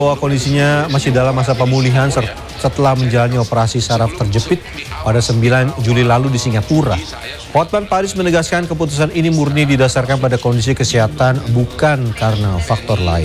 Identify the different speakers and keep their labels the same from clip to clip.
Speaker 1: Bahwa kondisinya masih dalam masa pemulihan setelah menjalani operasi saraf terjepit pada 9 Juli lalu di Singapura. Hotman Paris menegaskan keputusan ini murni didasarkan pada kondisi kesehatan, bukan karena faktor lain.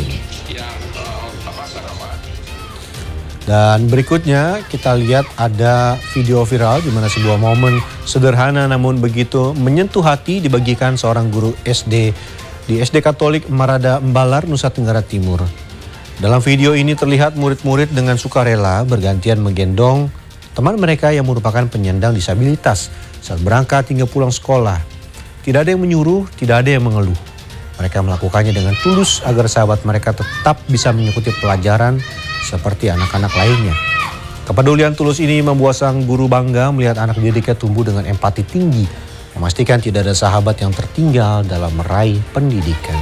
Speaker 1: Dan berikutnya kita lihat ada video viral di mana sebuah momen sederhana namun begitu menyentuh hati dibagikan seorang guru SD di SD Katolik Marada Embalar, Nusa Tenggara Timur. Dalam video ini terlihat murid-murid dengan sukarela bergantian menggendong teman mereka yang merupakan penyandang disabilitas saat berangkat hingga pulang sekolah. Tidak ada yang menyuruh, tidak ada yang mengeluh. Mereka melakukannya dengan tulus agar sahabat mereka tetap bisa mengikuti pelajaran seperti anak-anak lainnya. Kepedulian tulus ini membuat sang guru bangga melihat anak didiknya tumbuh dengan empati tinggi, memastikan tidak ada sahabat yang tertinggal dalam meraih pendidikan.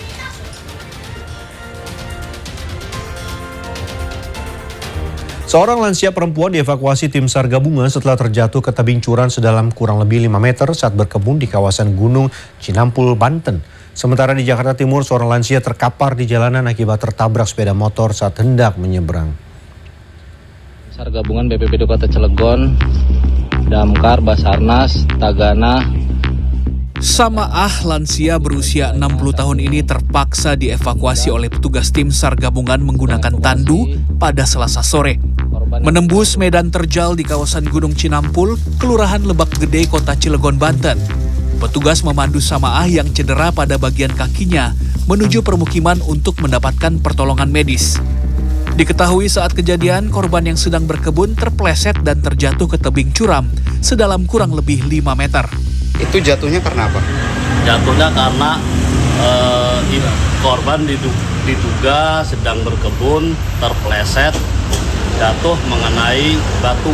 Speaker 1: Seorang lansia perempuan dievakuasi tim SAR gabungan setelah terjatuh ke tebing curam sedalam kurang lebih 5 meter saat berkebun di kawasan Gunung Cinampul, Banten. Sementara di Jakarta Timur, seorang lansia terkapar di jalanan akibat tertabrak sepeda motor saat hendak menyeberang.
Speaker 2: SAR gabungan BPBD Kota Cilegon, Damkar, Basarnas, Tagana.
Speaker 3: Samaah lansia berusia 60 tahun ini terpaksa dievakuasi oleh petugas tim SAR gabungan menggunakan tandu pada Selasa sore. Menembus medan terjal di kawasan Gunung Cinampul, Kelurahan Lebak Gede, Kota Cilegon, Banten. Petugas memandu Samaah yang cedera pada bagian kakinya menuju permukiman untuk mendapatkan pertolongan medis. Diketahui saat kejadian, korban yang sedang berkebun terpleset dan terjatuh ke tebing curam sedalam kurang lebih 5 meter.
Speaker 4: Itu jatuhnya karena apa?
Speaker 5: Jatuhnya karena korban diduga sedang berkebun, terpleset, jatuh mengenai batu.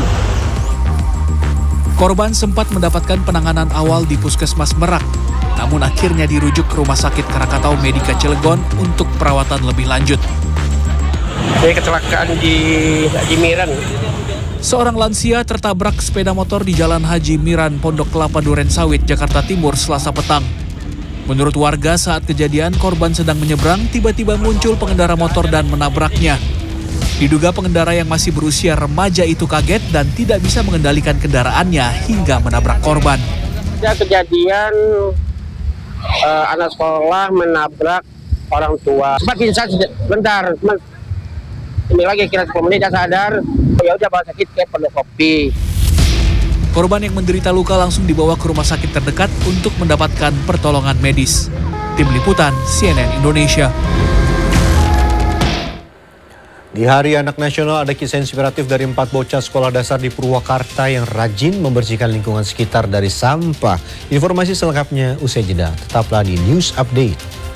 Speaker 3: Korban sempat mendapatkan penanganan awal di Puskesmas Merak, namun akhirnya dirujuk ke Rumah Sakit Krakatau Medika Cilegon untuk perawatan lebih lanjut.
Speaker 6: Saya kecelakaan di Haji Miran.
Speaker 3: Seorang lansia tertabrak sepeda motor di Jalan Haji Miran, Pondok Kelapa Duren Sawit, Jakarta Timur, Selasa petang. Menurut warga, saat kejadian korban sedang menyeberang, tiba-tiba muncul pengendara motor dan menabraknya. Diduga pengendara yang masih berusia remaja itu kaget dan tidak bisa mengendalikan kendaraannya hingga menabrak korban.
Speaker 6: Kejadian anak sekolah menabrak orang tua. Sempat pingsan sebentar, ini lagi kira 10 menit sadar. Ya udah bawa sakit ke Pondokopi.
Speaker 3: Korban yang menderita luka langsung dibawa ke rumah sakit terdekat untuk mendapatkan pertolongan medis. Tim Liputan CNN Indonesia.
Speaker 1: Di Hari Anak Nasional ada kisah inspiratif dari 4 bocah sekolah dasar di Purwakarta yang rajin membersihkan lingkungan sekitar dari sampah. Informasi selengkapnya usai jeda. Tetaplah di News Update.